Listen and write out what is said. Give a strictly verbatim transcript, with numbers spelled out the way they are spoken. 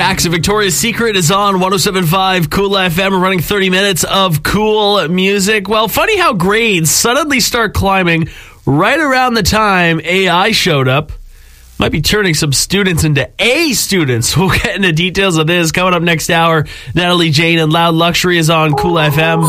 Jax of Victoria's Secret is on one oh seven point five Cool F M. We're running thirty minutes of cool music. Well, funny how grades suddenly start climbing right around the time A I showed up. Might be turning some students into A students. We'll get into details of this coming up next hour. Natalie Jane and Loud Luxury is on Cool F M.